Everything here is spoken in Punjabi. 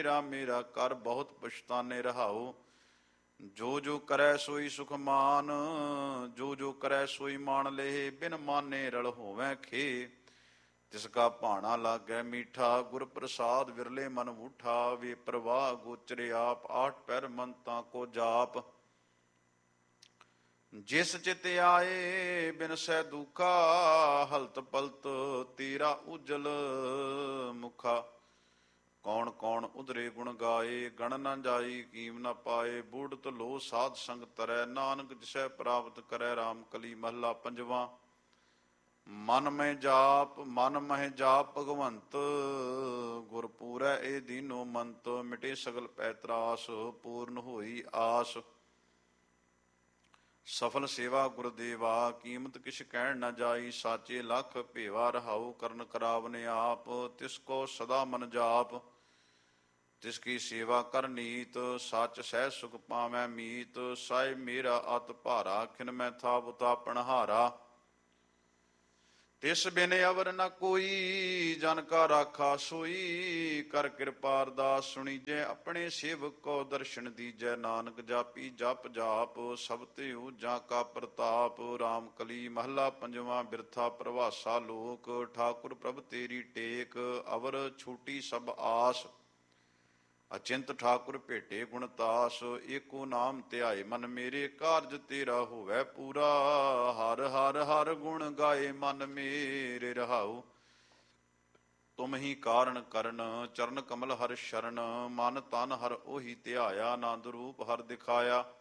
ਮੇਰਾ ਮੇਰਾ ਕਰ ਬਹੁਤ ਪਛਤਾਨੇ ਰਹਾਓ। ਜੋ ਜੋ ਕਰੈ ਸੋਈ ਸੁਖ ਮਾਨ, ਜੋ ਜੋ ਕਰੈ ਸੋਈ ਮਾਨ ਲਏ। ਬਿਨ ਮਾਨੇ ਰਲ ਹੋਵੈ ਖੇ, ਤਿਸ ਕਾ ਭਾਣਾ ਲਾਗੈ ਮੀਠਾ। ਗੁਰ ਪ੍ਰਸਾਦ ਵਿਰਲੇ ਮਨ ਊਠਾ, ਵੇ ਪ੍ਰਵਾਹ ਗੋਚਰੇ ਆਪ। ਆਠ ਪੈਰ ਮੰਤਾਂ ਕੋ ਜਾਪ, ਜਿਸ ਚਿਤ ਆਏ ਬਿਨ ਸਹਿ ਦੁਖਾ। ਹਲਤ ਪਲਤ ਤੇਰਾ ਉਜਲ ਮੁਖਾ, ਕੌਣ ਕੌਣ ਉਧਰੇ ਗੁਣ ਗਾਏ। ਗਣ ਨਾ ਜਾਈ ਕੀਮ ਨਾ ਪਾਏ, ਬੂੜਤ ਲੋ ਸਾਧ ਸੰਗ ਤਰੈ। ਨਾਨਕ ਜਿਸੈ ਪ੍ਰਾਪਤ ਕਰੈ, ਰਾਮ ਕਲੀ ਮਹੱਲਾ ਪੰਜਵਾਂ। ਮਨ ਮਹਿ ਜਾਪ ਭਗਵੰਤ, ਗੁਰ ਪੂਰੈ ਏ ਦੀਨੋ ਮੰਤ। ਮਿਟੇ ਸਗਲ ਪੈ ਤਰਾਸ, ਪੂਰਨ ਹੋਈ ਆਸ। ਸਫਲ ਸੇਵਾ ਗੁਰਦੇਵਾ, ਕੀਮਤ ਕਿਛ ਕਹਿਣ ਨਾ ਜਾਈ। ਸਾਚੇ ਲਖ ਭੇਵਾ ਰਹਾਉ, ਕਰਨ ਕਰਾਵਨੇ ਆਪ। ਤਿਸ ਕੋ ਸਦਾ ਮਨ ਜਾਪ, ਤਿਸ ਕੀ ਸੇਵਾ ਕਰ ਨੀਤ। ਸੱਚ ਸਹਿ ਸੁਖ ਪਾਵੈ ਮੀਤ, ਸਾਹਿਬ ਮੇਰਾ ਅਤ ਭਾਰਾ। ਖਿਨ ਮੈਂ ਥਾਪ ਤਾਪਣ ਹਾਰਾ, ਤਿਸ ਬਿਨ ਅਵਰ ਨ ਕੋਈ। ਜਨ ਕਾ ਰਾਖਾ ਸੋਈ, ਕਰ ਕਿਰਪਾ ਅਰਦਾਸ ਸੁਣੀਜੈ। ਆਪਣੇ ਸੇਵਕ ਕੋ ਦਰਸ਼ਨ ਦੀਜੈ, ਨਾਨਕ ਜਾਪੀ ਜਪ ਜਾਪ। ਸਭ ਤਿਉ ਜਾਂ ਕਾ ਪ੍ਰਤਾਪ, ਰਾਮ ਕਲੀ ਮਹੱਲਾ ਪੰਜਵਾਂ। ਬਿਰਥਾ ਪ੍ਰਭਾਸਾ ਲੋਕ, ਠਾਕੁਰ ਪ੍ਰਭ ਤੇਰੀ ਟੇਕ। ਅਵਰ ਛੂਟੀ ਸਭ ਆਸ, ਅਚਿੰਤ ਠਾਕੁਰ ਭੇਟੇ ਗੁਣਤਾਸ। ਏਕੋ ਨਾਮ ਧਿਆਏ ਮਨ ਮੇਰੇ, ਕਾਰਜ ਤੇਰਾ ਹੋਵੈ ਪੂਰਾ। ਹਰ ਹਰ ਹਰ ਗੁਣ ਗਾਏ ਮਨ ਮੇਰੇ ਰਹਾਉ। ਤੁਮ ਹੀ ਕਾਰਨ ਕਰਨ, ਚਰਨ ਕਮਲ ਹਰ ਸ਼ਰਨ। ਮਨ ਤਨ ਹਰ ਉਹੀ ਧਿਆਇਆ, ਆਨੰਦ ਰੂਪ ਹਰ ਦਿਖਾਇਆ।